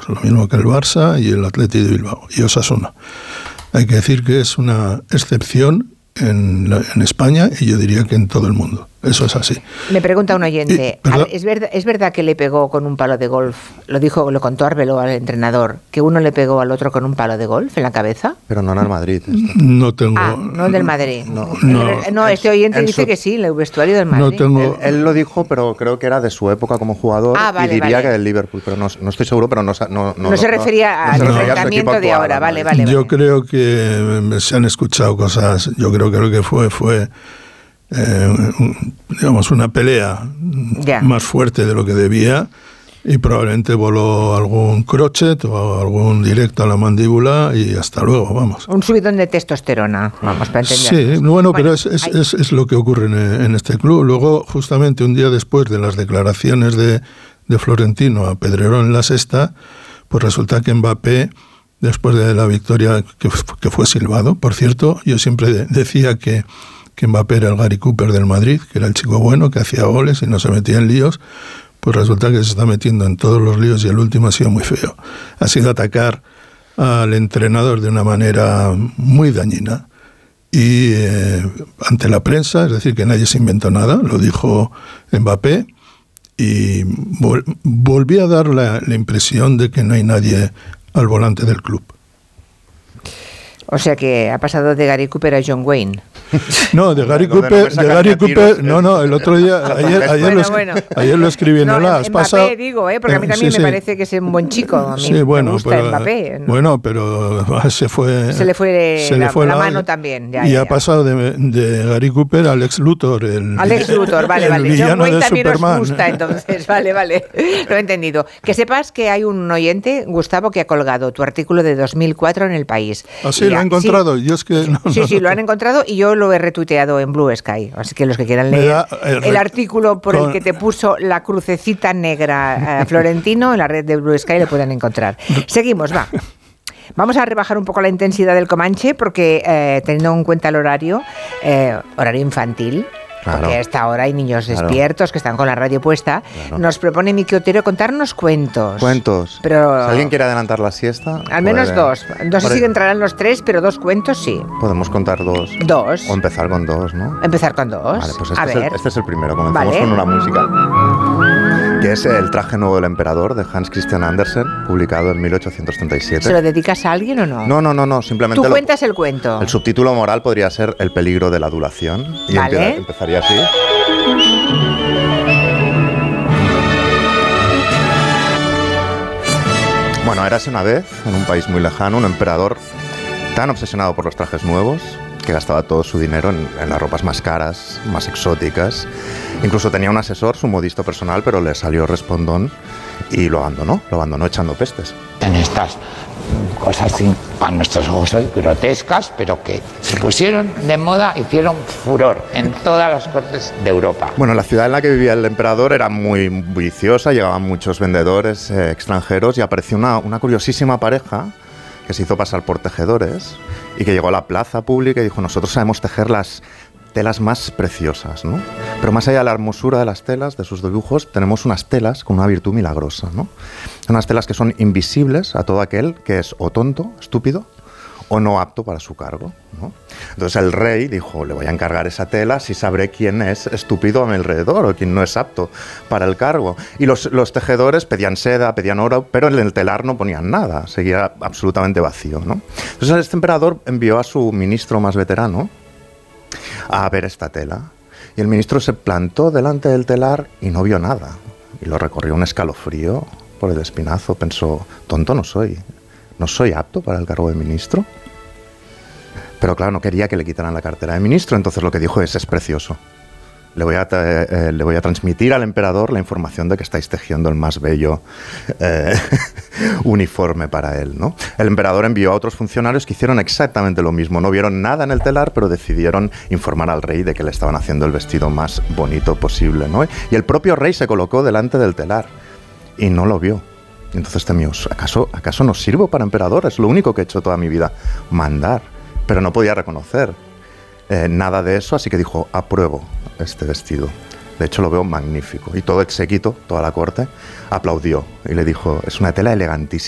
equipos, lo mismo que el Barça y el Athletic de Bilbao y Osasuna. Hay que decir que es una excepción en España y yo diría que en todo el mundo. Eso es así. Me pregunta un oyente, ¿es verdad que le pegó con un palo de golf? Lo contó Arbeló al entrenador, que uno le pegó al otro con un palo de golf en la cabeza. Pero no en el Madrid. No tengo... no el del Madrid. No, este oyente dice que sí, el vestuario del Madrid. No tengo... Él lo dijo, pero creo que era de su época como jugador y diría que del Liverpool, pero no estoy seguro, pero no se refería al enfrentamiento de ahora, vale. Yo creo que se han escuchado cosas, yo creo que lo que fue digamos una pelea más fuerte de lo que debía y probablemente voló algún crochet o algún directo a la mandíbula y hasta luego, vamos. Un subidón de testosterona, vamos, para entender. Sí, bueno, pero es lo que ocurre en este club. Luego, justamente un día después de las declaraciones de Florentino a Pedrerón en La Sexta, pues resulta que Mbappé, después de la victoria que fue silbado, por cierto, yo siempre decía que Mbappé era el Gary Cooper del Madrid, que era el chico bueno, que hacía goles y no se metía en líos, pues resulta que se está metiendo en todos los líos y el último ha sido muy feo. Ha sido atacar al entrenador de una manera muy dañina y ante la prensa, es decir, que nadie se inventó nada, lo dijo Mbappé y volví a dar la impresión de que no hay nadie al volante del club. O sea que ha pasado de Gary Cooper a John Wayne. No, de Gary Cooper, el otro día, ayer lo escribí en el AS. Mbappé, digo, porque a mí también me parece que es un buen chico. A mí me gusta Mbappé. ¿No? Bueno, pero se le fue la mano también. Ha pasado de Gary Cooper al Lex Luthor. Lex Luthor, vale. John Wayne también Superman. Nos gusta, entonces, vale. Lo he entendido. Que sepas que hay un oyente, Gustavo, que ha colgado tu artículo de 2004 en El País. ¿Ah, sí? ¿Lo ha encontrado? Sí, yo es que lo han encontrado y yo lo he retuiteado en Blue Sky, así que los que quieran leer el artículo por el que te puso la crucecita negra Florentino en la red de Blue Sky lo pueden encontrar. Seguimos, va. Vamos a rebajar un poco la intensidad del Comanche porque teniendo en cuenta el horario infantil, claro, porque a esta hora hay niños despiertos que están con la radio puesta, nos propone Miki Otero contarnos cuentos. Pero si alguien quiere adelantar la siesta, al menos dos. No sé si entrarán los tres, pero 2 cuentos sí. Podemos contar 2. 2. O empezar con 2, ¿no? Empezar con 2. Vale, pues este es el primero. Comenzamos con una música, que es El traje nuevo del emperador, de Hans Christian Andersen, publicado en 1837. ¿Se lo dedicas a alguien o no? No, simplemente... ¿Tú cuentas el cuento? El subtítulo moral podría ser El peligro de la adulación. Y empezaría así. Bueno, érase una vez, en un país muy lejano, un emperador tan obsesionado por los trajes nuevos que gastaba todo su dinero en las ropas más caras, más exóticas. Incluso tenía un asesor, su modisto personal, pero le salió respondón y lo abandonó echando pestes. En estas cosas a nuestros ojos hoy grotescas, pero que se pusieron de moda, hicieron furor en todas las cortes de Europa. Bueno, la ciudad en la que vivía el emperador era muy viciosa, llegaban muchos vendedores extranjeros y apareció una curiosísima pareja que se hizo pasar por tejedores y que llegó a la plaza pública y dijo: nosotros sabemos tejer las telas más preciosas, ¿no? Pero más allá de la hermosura de las telas, de sus dibujos, tenemos unas telas con una virtud milagrosa, ¿no? Unas telas que son invisibles a todo aquel que es o tonto, estúpido, o no apto para su cargo, ¿no? Entonces el rey dijo: le voy a encargar esa tela si sabré quién es estúpido a mi alrededor o quién no es apto para el cargo. Y los tejedores pedían seda, pedían oro, pero en el telar no ponían nada, seguía absolutamente vacío, ¿no? Entonces este emperador envió a su ministro más veterano a ver esta tela. Y el ministro se plantó delante del telar y no vio nada. Y lo recorrió un escalofrío por el espinazo. Pensó: tonto no soy apto para el cargo de ministro. Pero claro, no quería que le quitaran la cartera de ministro. Entonces lo que dijo es precioso. Le voy a transmitir al emperador la información de que estáis tejiendo el más bello uniforme para él, ¿no? El emperador envió a otros funcionarios que hicieron exactamente lo mismo. No vieron nada en el telar, pero decidieron informar al rey de que le estaban haciendo el vestido más bonito posible, ¿no? Y el propio rey se colocó delante del telar y no lo vio. Y entonces temió: ¿acaso no sirvo para emperador? Es lo único que he hecho toda mi vida, mandar. Pero no podía reconocer nada de eso, así que dijo: apruebo este vestido. De hecho, lo veo magnífico. Y todo el séquito, toda la corte, aplaudió y le dijo: es una tela elegantísima.